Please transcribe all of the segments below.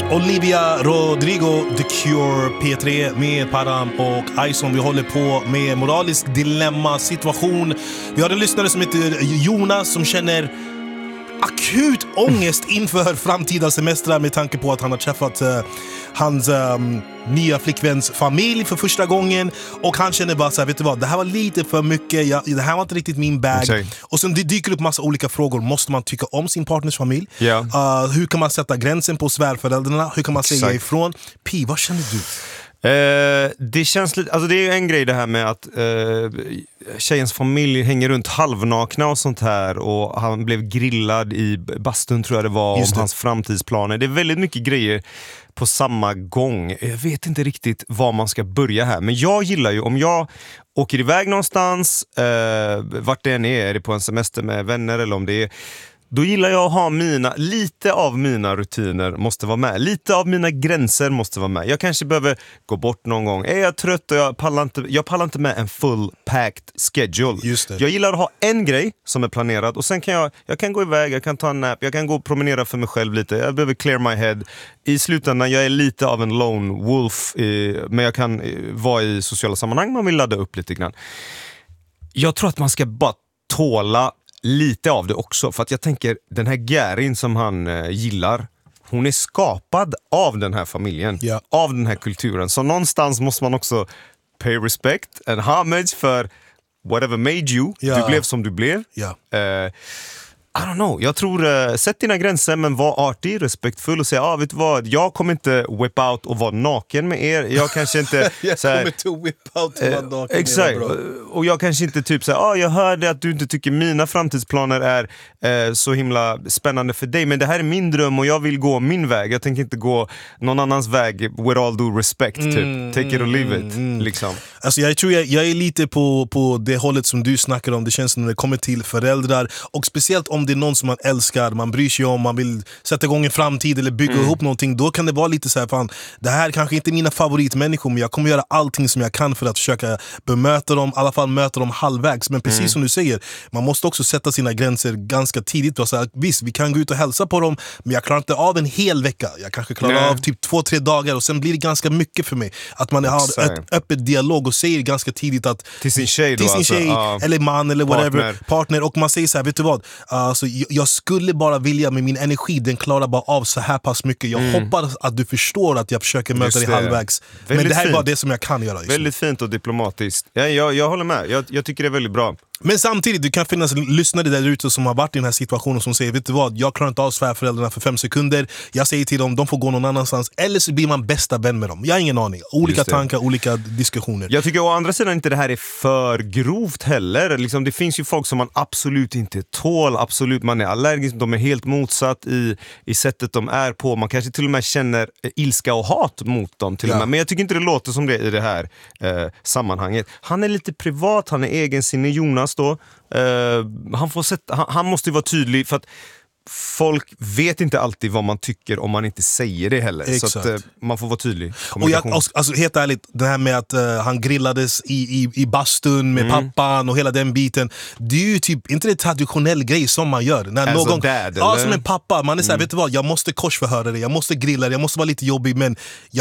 Olivia Rodrigo, The Cure, P3 med Param och Ison. Vi håller på med moralisk dilemma-situation. Vi har en lyssnare som heter Jonas som känner akut ångest inför framtida semestrar med tanke på att han har träffat hans nya flickväns familj för första gången och han känner bara så här, vet du vad, det här var lite för mycket, det här var inte riktigt min bag. Och sen det dyker upp massa olika frågor. Måste man tycka om sin partners familj? Hur kan man sätta gränsen på svärföräldrarna? Hur kan man säga ifrån? Pi, vad känner du? Det känns lite, alltså det är ju en grej det här med att tjejens familj hänger runt halvnakna och sånt här och han blev grillad i bastun tror jag det var om hans framtidsplaner. Det är väldigt mycket grejer på samma gång. Jag vet inte riktigt var man ska börja här, men jag gillar ju om jag åker iväg någonstans, vart det än är det på en semester med vänner eller om det är, då gillar jag att ha lite av mina rutiner måste vara med. Lite av mina gränser måste vara med. Jag kanske behöver gå bort någon gång. Är jag trött och jag pallar inte med en full packed schedule. Jag gillar att ha en grej som är planerad och sen kan jag kan gå iväg, jag kan ta en nap, jag kan gå och promenera för mig själv lite. Jag behöver clear my head. I slutändan, jag är lite av en lone wolf, men jag kan vara i sociala sammanhang, man vill ladda upp lite grann. Jag tror att man ska bara tåla lite av det också, för att jag tänker den här Garin som han gillar, hon är skapad av den här familjen, av den här kulturen, så någonstans måste man också pay respect and homage för whatever made you, du blev som du blev. I don't know, jag tror sätt dina gränser men var artig, respektfull och säga, vet du vad, jag kommer inte whip out och vara naken med er. Jag kanske inte jag kommer inte whip out och vara naken exakt. med er, och jag kanske inte typ säga, jag hörde att du inte tycker mina framtidsplaner är så himla spännande för dig, men det här är min dröm och jag vill gå min väg. Jag tänker inte gå någon annans väg with all due respect, typ. Take it or leave it, liksom. Alltså jag tror jag är lite på det hållet som du snackar om. Det känns när det kommer till föräldrar och speciellt om det är någon som man älskar, man bryr sig om, man vill sätta igång en framtid eller bygga ihop någonting, då kan det vara lite så här, fan, det här kanske inte är mina favoritmänniskor, men jag kommer göra allting som jag kan för att försöka bemöta dem, i alla fall möta dem halvvägs. Men precis som du säger, man måste också sätta sina gränser ganska tidigt och säga, visst, vi kan gå ut och hälsa på dem, men jag klarar inte av en hel vecka. Jag kanske klarar av typ 2-3 dagar och sen blir det ganska mycket för mig. Att man har ett öppet dialog och säger ganska tidigt att till sin tjej eller man eller whatever, partner, och man säger så här, vet du vad, alltså, jag skulle bara vilja med min energi, den klarar bara av så här pass mycket. Jag hoppas att du förstår att jag försöker möta dig halvvägs. Men det här är bara det som jag kan göra. Väldigt fint och diplomatiskt. Jag håller med, jag tycker det är väldigt bra. Men samtidigt, det kan finnas lyssnare där ute som har varit i den här situationen som säger, vet du vad, jag klarar inte av svärföräldrarna för 5 sekunder. Jag säger till dem, de får gå någon annanstans. Eller så blir man bästa vän med dem. Jag har ingen aning. Olika tankar, olika diskussioner. Jag tycker å andra sidan inte det här är för grovt heller. Liksom, det finns ju folk som man absolut inte tål. Absolut, man är allergisk. De är helt motsatt i sättet de är på. Man kanske till och med känner ilska och hat mot dem till och med. Men jag tycker inte det låter som det i det här sammanhanget. Han är lite privat, han är egensinnig, Jonas då. Han måste ju vara tydlig, för att folk vet inte alltid vad man tycker om man inte säger det heller. Exakt. Så att man får vara tydlig. Och alltså, helt ärligt, det här med att han grillades i bastun med pappan och hela den biten, det är ju typ inte det traditionell grej som man gör när någon, dad, som en pappa, man är såhär, vet du vad, jag måste korsförhöra dig, jag måste grilla dig, jag måste vara lite jobbig, men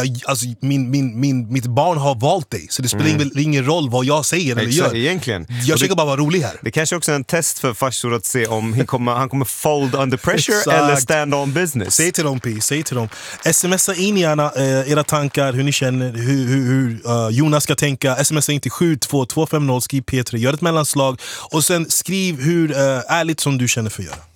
mitt barn har valt dig, så det spelar ingen roll vad jag säger eller gör. Egentligen. Jag försöker bara vara rolig här. Det kanske också är en test för farsor att se om han kommer fold under pressure eller stand on business. Säg till dem, säg till dem. Smsa in gärna era tankar, hur ni känner, hur Jonas ska tänka. Smsa in till 72250, skriv P3, gör ett mellanslag och sen skriv hur ärligt som du känner för att göra.